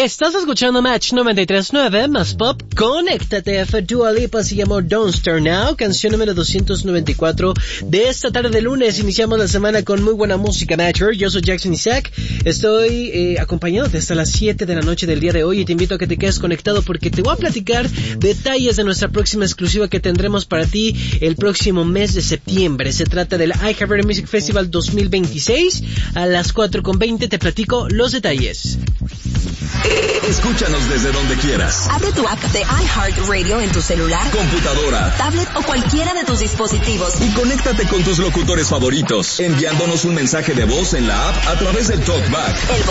Estás escuchando Match 93.9 más pop. Conéctate. Dua Lipa se llamó Don't Start Now, canción número 294 de esta tarde de lunes. Iniciamos la semana con muy buena música, Matcher. Yo soy Jackson Isaac. Estoy acompañándote hasta las 7 de la noche del día de hoy y te invito a que te quedes conectado porque te voy a platicar detalles de nuestra próxima exclusiva que tendremos para ti el próximo mes de septiembre. Se trata del iHeartRadio Music Festival 2026. A las 4:20 te platico los detalles. Escúchanos desde donde quieras. Abre tu app de iHeartRadio en tu celular, computadora, tablet o cualquiera de tus dispositivos. Y conéctate con tus locutores favoritos, enviándonos un mensaje de voz en la app a través del TalkBack.